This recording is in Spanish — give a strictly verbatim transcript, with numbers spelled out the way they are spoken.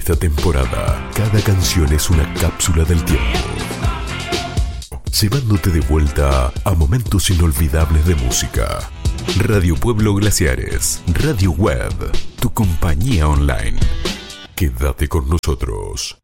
esta temporada, cada canción es una cápsula del tiempo, llevándote de vuelta a momentos inolvidables de música. Radio Pueblo Glaciares, Radio Web, tu compañía online. Quédate con nosotros.